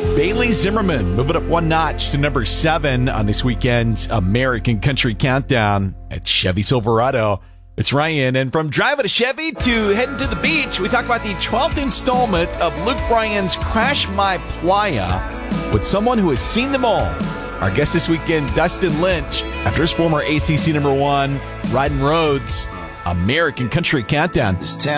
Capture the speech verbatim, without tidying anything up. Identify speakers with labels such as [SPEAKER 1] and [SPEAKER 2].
[SPEAKER 1] Bailey Zimmerman moving up one notch to number seven on this weekend's American Country Countdown at Chevy Silverado. It's Ryan, and from driving a Chevy to heading to the beach, we talk about the twelfth installment of Luke Bryan's Crash My Playa with someone who has seen them all. Our guest this weekend, Dustin Lynch, after his former A C C number one, Riding Roads, American Country Countdown.
[SPEAKER 2] This town